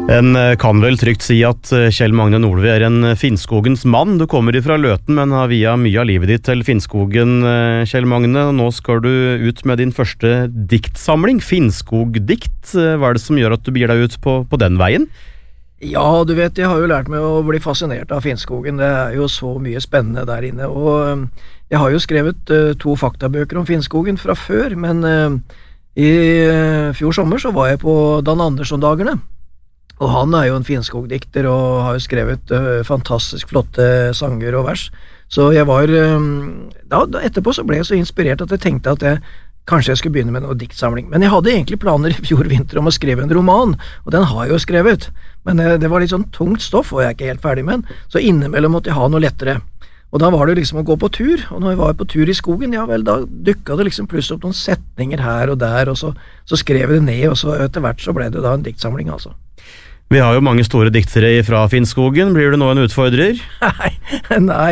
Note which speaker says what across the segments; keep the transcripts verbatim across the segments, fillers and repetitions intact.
Speaker 1: En kan vel trygt si at Kjell Magne Nordvi er en Finnskogens mann. Du kommer ifra Løten, men har via mye av livet ditt til Finnskogen, Kjell Magne. Nå skal du ut med din første diktsamling, Finnskogdikt. Hva er det som gjør at du begir deg ut på, på den veien?
Speaker 2: Ja, du vet, jeg har jo lært meg å bli fascinert av Finnskogen. Det er jo så mye spennende der inne. Og jeg har jo skrevet uh, to faktabøker om Finnskogen fra før, men uh, i uh, fjor sommer så var jeg på Dan Andersson-dagene. Og han er jo en Finnskogdikter og har jo skrevet uh, fantastisk flotte sanger og vers. Så jeg var, um, da, da etterpå så ble jeg så inspirert at jeg tenkte at jeg, kanskje jeg skulle begynne med noe diktsamling. Men jeg hadde egentlig planer i fjor vinter om å skrive en roman, og den har jeg jo skrevet. Men uh, det var litt sånn tungt stoff, og jeg er ikke helt ferdig med den. Så innimellom måtte jeg ha noe lettere. Og da var det liksom å gå på tur, og når jeg var på tur i skogen, ja vel, da dukket det liksom plutselig opp noen setninger her og der, og så, så skrev jeg det ned, og så etter hvert så ble det da en diktsamling, altså.
Speaker 1: Vi har jo mange store diktere fra Finnskogen. Blir du nå en utfordrer?
Speaker 2: Nei, nei.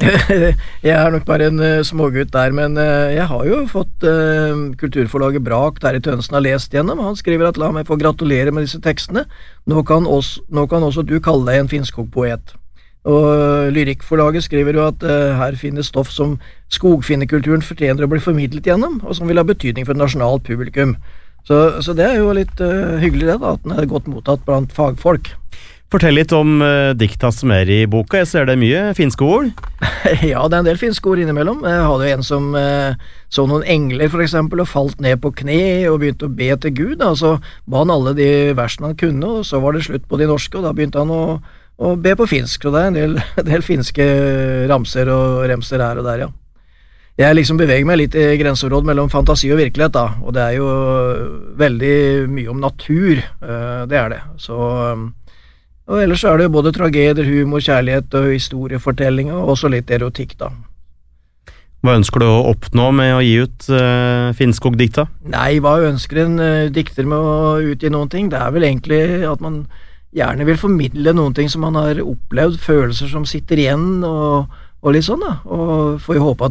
Speaker 2: Jeg er nok bare en uh, smågutt der, men uh, jeg har jo fått uh, kulturforlaget Brak der i Tønsen har lest gjennom. Han skriver at la meg få gratulere med disse tekstene. Nå kan, også, nå kan også du kalle deg en Finnskogpoet. Og uh, Lyrikkforlaget skriver jo at uh, her finnes stoff som skogfinnekulturen fortjener å bli formidlet gjennom, og som vil ha betydning for et nasjonalt publikum. Så, så det er jo litt uh, hyggelig det da, at den er godt mottatt blant fagfolk.
Speaker 1: Fortell litt om uh, dikta som er i boka. Jeg ser det er mye finske ord.
Speaker 2: Ja, det er en del finske ord innimellom. Jeg hadde jo en som uh, så noen engler for eksempel, og falt ned på kne og begynte å be til Gud. Da. Så ba han alle de versene han kunne, og så var det slutt på de norske, og da begynte han å, å be på finsk. Så det er en del, en del finske ramser og remser her og der, ja. Jeg liksom beveger meg litt i grenseområdet mellom fantasi og virkelighet da, og det er jo veldig mye om natur, det er det. Så, og ellers er det jo både tragedier, humor, kjærlighet og historiefortelling, og også litt erotikk da.
Speaker 1: Hva ønsker du å oppnå med å gi ut uh, Finnskogdikta?
Speaker 2: Nei, hva ønsker en uh, dikter med å utgi noen ting? Det er vel egentlig at man gjerne vil formidle noen ting som man har opplevd, følelser som sitter igjen og og litt sånn da, og får jo håpe at